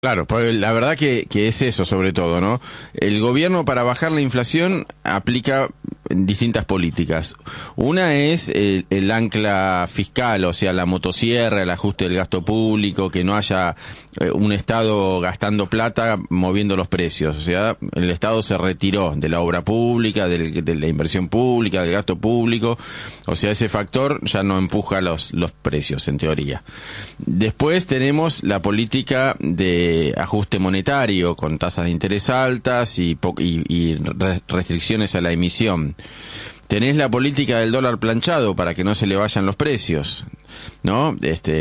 Claro, pues la verdad que es eso sobre todo, ¿no? El gobierno para bajar la inflación aplica distintas políticas. Una es el ancla fiscal, o sea, la motosierra, el ajuste del gasto público, que no haya un Estado gastando plata moviendo los precios. O sea, el Estado se retiró de la obra pública, de la inversión pública, del gasto público. O sea, ese factor ya no empuja los precios, en teoría. Después tenemos la política de ajuste monetario con tasas de interés altas y restricciones a la emisión. Tenés la política del dólar planchado para que no se le vayan los precios, ¿no?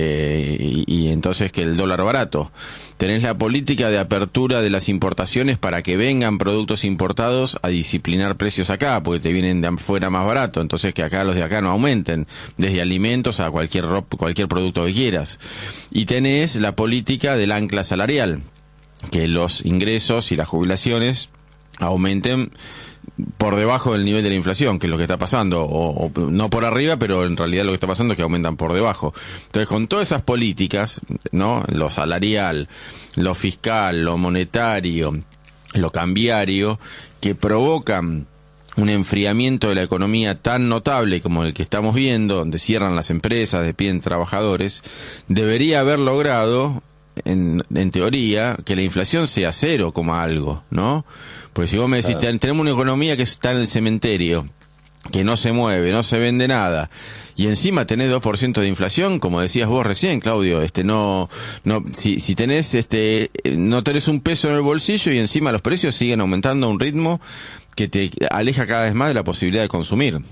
Y entonces que el dólar barato. Tenés la política de apertura de las importaciones para que vengan productos importados a disciplinar precios acá, porque te vienen de afuera más barato, entonces que acá los de acá no aumenten, desde alimentos a cualquier producto que quieras. Y tenés la política del ancla salarial, que los ingresos y las jubilaciones aumenten por debajo del nivel de la inflación, que es lo que está pasando, o no por arriba, pero en realidad lo que está pasando es que aumentan por debajo. Entonces, con todas esas políticas, ¿no? Lo salarial, lo fiscal, lo monetario, lo cambiario, que provocan un enfriamiento de la economía tan notable como el que estamos viendo, donde cierran las empresas, despiden trabajadores, debería haber logrado, en teoría, que la inflación sea cero, como algo, ¿no? Porque si vos me decís, claro, tenemos una economía que está en el cementerio, que no se mueve, no se vende nada, y encima tenés 2% de inflación, como decías vos recién, Claudio, si tenés, no tenés un peso en el bolsillo y encima los precios siguen aumentando a un ritmo que te aleja cada vez más de la posibilidad de consumir.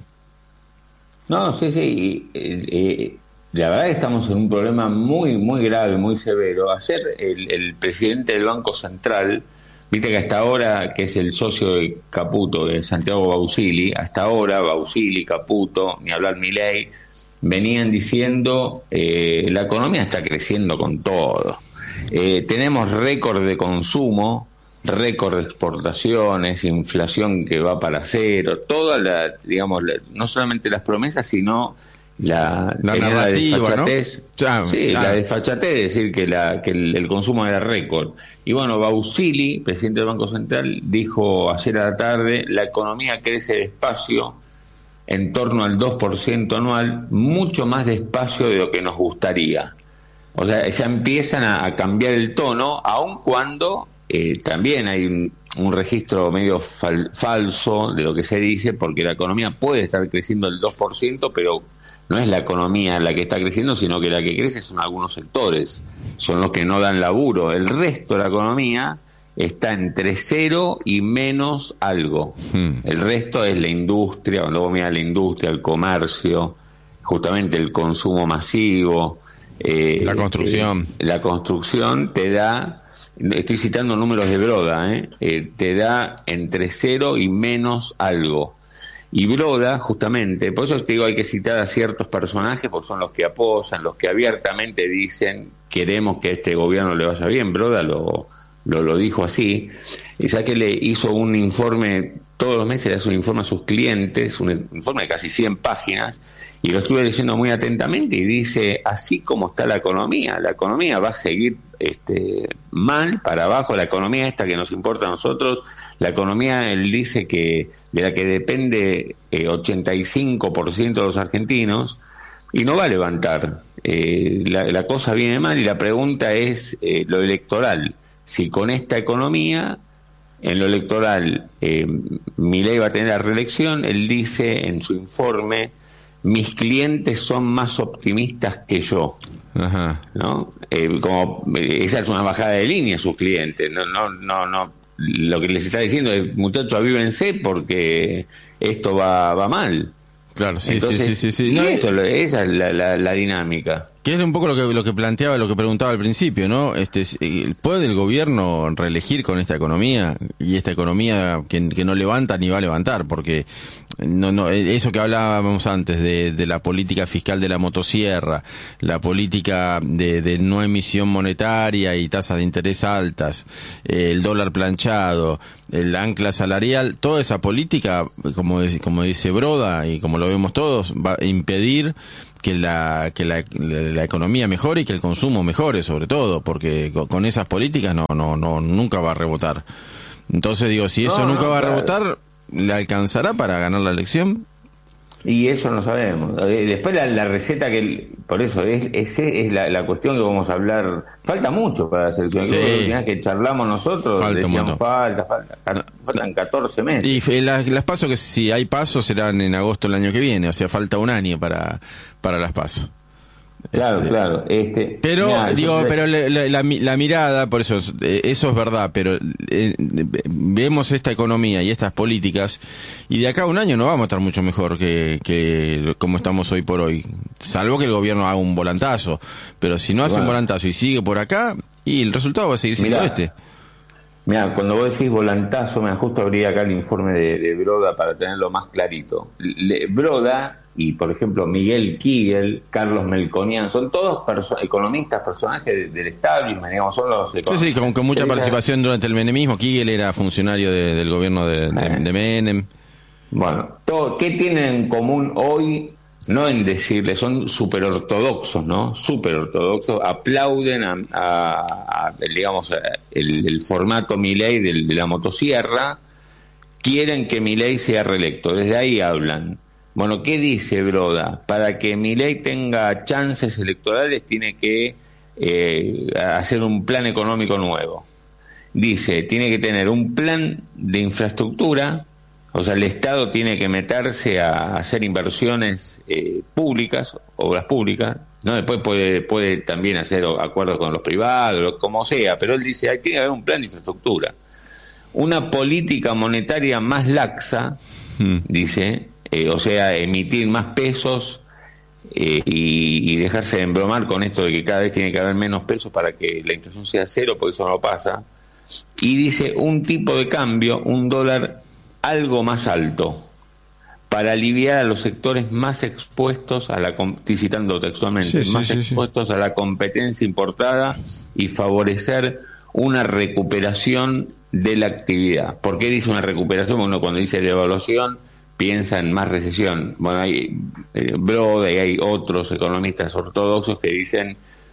No, sí, la verdad que estamos en un problema muy, muy grave, muy severo. Ayer el presidente del Banco Central, viste que hasta ahora, que es el socio de Caputo, de Santiago Bausili, hasta ahora Bausili, Caputo, ni hablar Milei, venían diciendo la economía está creciendo con todo. Tenemos récord de consumo, récord de exportaciones, inflación que va para cero, no solamente las promesas, sino la narrativa, desfachatez, ¿no? Sí, claro. La desfachatez, es decir, que el consumo era récord. Y bueno, Bausili, presidente del Banco Central, dijo ayer a la tarde, la economía crece despacio, en torno al 2% anual, mucho más despacio de lo que nos gustaría. O sea, ya empiezan a cambiar el tono, aun cuando también hay un registro medio falso de lo que se dice, porque la economía puede estar creciendo el 2%, pero no es la economía la que está creciendo, sino que la que crece son algunos sectores, son los que no dan laburo. El resto de la economía está entre cero y menos algo. El resto es la industria, cuando vos mirás la industria, el comercio, justamente el consumo masivo. La construcción. La construcción te da, estoy citando números de Broda, te da entre cero y menos algo. Y Broda, justamente, por eso te digo, hay que citar a ciertos personajes, porque son los que apoyan, los que abiertamente dicen, queremos que a este gobierno le vaya bien. Broda lo dijo así, y ya que le hizo un informe, todos los meses le hace un informe a sus clientes, un informe de casi 100 páginas, y lo estuve leyendo muy atentamente, y dice, así como está la economía va a seguir mal, para abajo, la economía esta que nos importa a nosotros, la economía, él dice que de la que depende 85% de los argentinos, y no va a levantar. La cosa viene mal, y la pregunta es lo electoral. Si con esta economía, en lo electoral, Milei va a tener la reelección, él dice en su informe, mis clientes son más optimistas que yo. Ajá. ¿No? Esa es una bajada de línea, sus clientes. No. Lo que les está diciendo es, muchachos, avívense porque esto va mal. Claro, sí. Entonces, sí. Y esa es la dinámica. Que es un poco lo que planteaba, lo que preguntaba al principio, ¿no? ¿Puede el gobierno reelegir con esta economía? Y esta economía que no levanta ni va a levantar, porque eso que hablábamos antes de la política fiscal de la motosierra, la política de no emisión monetaria y tasas de interés altas, el dólar planchado, el ancla salarial, toda esa política, como dice Broda y como lo vemos todos, va a impedir la economía mejore y que el consumo mejore, sobre todo, porque con esas políticas nunca va a rebotar. Entonces digo, si eso nunca va a rebotar, ¿le alcanzará para ganar la elección? Y eso no sabemos. Después la receta por eso es la cuestión que vamos a hablar. Falta mucho para la selección. Sí. Que charlamos nosotros, decíamos faltan 14 meses. Y las PASO, que si hay PASO serán en agosto del año que viene, o sea, falta un año para las PASO. Claro. Pero mirá, pero la mirada, por eso es verdad, pero vemos esta economía y estas políticas y de acá a un año no vamos a estar mucho mejor que como estamos hoy por hoy, salvo que el gobierno haga un volantazo, pero si no hace un volantazo y sigue por acá, y el resultado va a seguir siendo este. Mira, cuando vos decís volantazo, me justo abría acá el informe de Broda para tenerlo más clarito. Broda y, por ejemplo, Miguel Kigel, Carlos Melconian, son todos economistas, personajes del establishment, digamos, son los economistas. Sí, con mucha participación durante el menemismo. Kigel era funcionario del gobierno de Menem. Bueno, ¿qué tienen en común hoy? No en decirle, son súper ortodoxos, ¿no? Súper ortodoxos, aplauden digamos, el formato Milei de la motosierra, quieren que Milei sea reelecto, desde ahí hablan. Bueno, ¿qué dice Broda? Para que Milei tenga chances electorales tiene que hacer un plan económico nuevo. Dice, tiene que tener un plan de infraestructura. O sea, el Estado tiene que meterse a hacer inversiones públicas, obras públicas, ¿no? Después puede también hacer acuerdos con los privados, como sea, pero él dice, tiene que haber un plan de infraestructura. Una política monetaria más laxa, dice, o sea, emitir más pesos y dejarse de embromar con esto de que cada vez tiene que haber menos pesos para que la inflación sea cero, porque eso no pasa. Y dice, un tipo de cambio, un dólar algo más alto, para aliviar a los sectores más expuestos a estoy citando textualmente, expuestos a la competencia importada y favorecer una recuperación de la actividad. ¿Por qué dice una recuperación? Bueno, cuando dice devaluación piensa en más recesión. Bueno, hay Broda y hay otros economistas ortodoxos que dicen,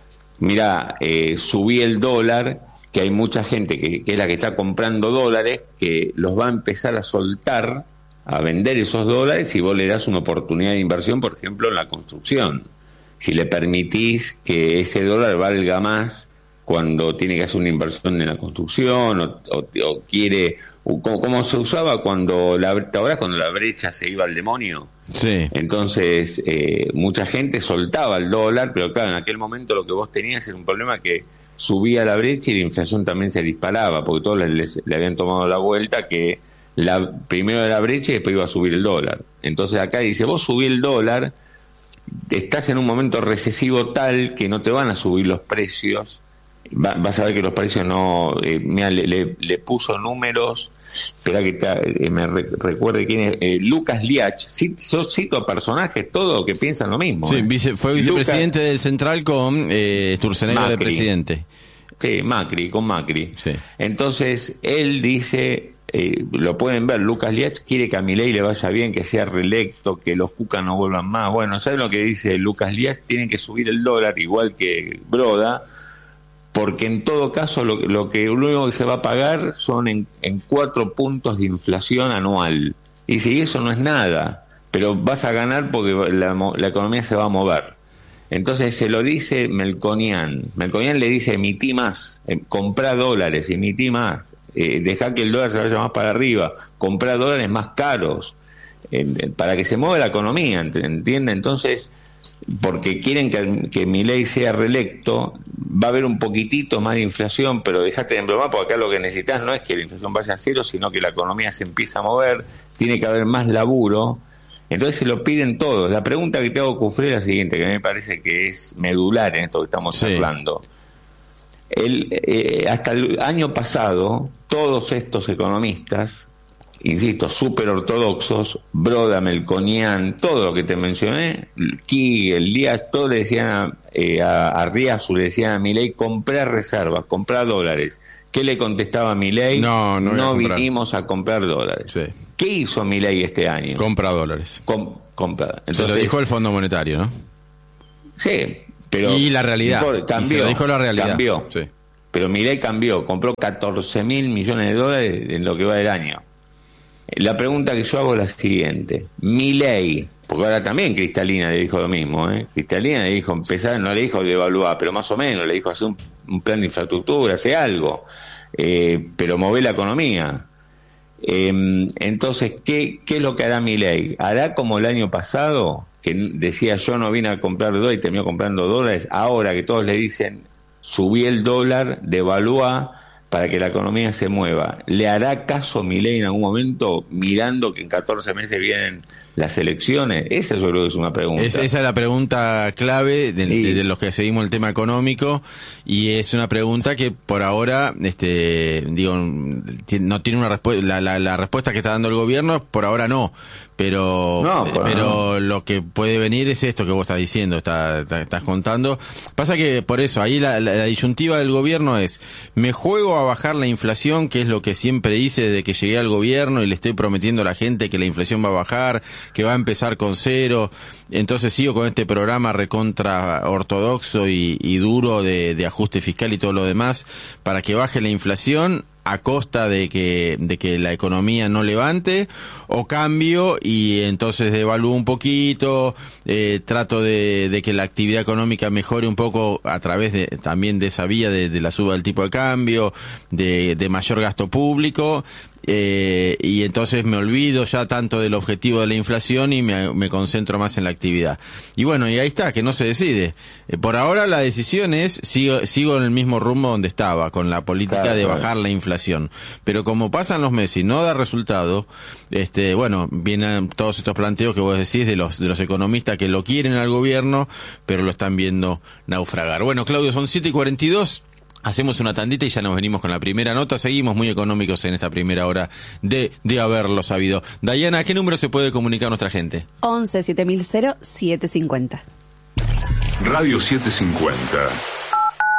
mira, subí el dólar, que hay mucha gente que es la que está comprando dólares, que los va a empezar a soltar, a vender esos dólares si vos le das una oportunidad de inversión, por ejemplo, en la construcción. Si le permitís que ese dólar valga más cuando tiene que hacer una inversión en la construcción o quiere, como se usaba cuando la brecha se iba al demonio. Sí. Entonces, mucha gente soltaba el dólar, pero claro, en aquel momento lo que vos tenías era un problema que subía la brecha y la inflación también se disparaba, porque todos le habían tomado la vuelta que primero era la brecha y después iba a subir el dólar. Entonces acá dice, vos subí el dólar, estás en un momento recesivo tal que no te van a subir los precios, vas a ver que los precios no... mira, le puso números, espera que me recuerde quién es, Lucas Liach, yo cito personajes, todos que piensan lo mismo. Sí, fue vicepresidente del Central con Sturzenegger de presidente. Sí, con Macri. Sí. Entonces, él dice, lo pueden ver, Lucas Liach quiere que a Milei le vaya bien, que sea reelecto, que los Cuca no vuelvan más. Bueno, ¿saben lo que dice Lucas Liach? Tienen que subir el dólar, igual que Broda, porque en todo caso lo único que se va a pagar son en 4 puntos de inflación anual. Y si eso no es nada, pero vas a ganar porque la economía se va a mover. Entonces se lo dice Melconian. Melconian le dice, emití más, comprá dólares, emití más, dejá que el dólar se vaya más para arriba, comprá dólares más caros, para que se mueva la economía, ¿entiende? Entonces, porque quieren que Milei sea reelecto, va a haber un poquitito más de inflación, pero dejate de embromar, porque acá lo que necesitas no es que la inflación vaya a cero, sino que la economía se empieza a mover, tiene que haber más laburo. Entonces se lo piden todos. La pregunta que te hago, Cufré, es la siguiente, que a mí me parece que es medular en esto que estamos hablando. Hasta el año pasado, todos estos economistas, insisto, súper ortodoxos, Broda, Melconian, todo lo que te mencioné, Kigel, Díaz, todos le decían a Riazu, le decían a Milei, comprar reservas, comprar dólares. ¿Qué le contestaba a Milei? No vinimos a comprar dólares. Sí. ¿Qué hizo Milei este año? Compra dólares. Compra. Entonces, se lo dijo el Fondo Monetario, ¿no? Sí, pero... Y la realidad. Cambió, y se lo dijo la realidad. Cambió. Sí. Pero Milei cambió, compró 14.000 millones de dólares en lo que va del año. La pregunta que yo hago es la siguiente. Milei, porque ahora también Cristalina le dijo lo mismo, Cristalina le dijo, empezar, no le dijo devaluar, pero más o menos le dijo hacer un plan de infraestructura, hacer algo, pero mover la economía. Entonces, ¿qué es lo que hará Milei? ¿Hará como el año pasado, que decía yo no vine a comprar dólares y terminó comprando dólares? Ahora que todos le dicen, subí el dólar, devalúa para que la economía se mueva. ¿Le hará caso Milei en algún momento, mirando que en 14 meses vienen las elecciones? Esa yo creo que es una pregunta. Esa es la pregunta clave de los que seguimos el tema económico, y es una pregunta que por ahora, no tiene una respuesta. La respuesta que está dando el gobierno, por ahora no. Pero lo que puede venir es esto que vos estás diciendo, estás contando. Pasa que por eso, ahí la disyuntiva del gobierno es, me juego a bajar la inflación, que es lo que siempre hice desde que llegué al gobierno, y le estoy prometiendo a la gente que la inflación va a bajar, que va a empezar con 0, entonces sigo con este programa recontra ortodoxo y duro de ajuste fiscal y todo lo demás, para que baje la inflación a costa de que la economía no levante, o cambio y entonces devalúo un poquito, trato de que la actividad económica mejore un poco a través también de esa vía de la suba del tipo de cambio, de mayor gasto público, y entonces me olvido ya tanto del objetivo de la inflación y me concentro más en la actividad. Y bueno, y ahí está, que no se decide. Por ahora la decisión es, sigo en el mismo rumbo donde estaba, con la política de bajar la inflación. Pero como pasan los meses y no da resultado, bueno, vienen todos estos planteos que vos decís de los economistas que lo quieren al gobierno, pero lo están viendo naufragar. Bueno, Claudio, son 7:42. Hacemos una tandita y ya nos venimos con la primera nota. Seguimos muy económicos en esta primera hora de haberlo sabido. Dayana, ¿a qué número se puede comunicar nuestra gente? 11 7000 750. Radio 750.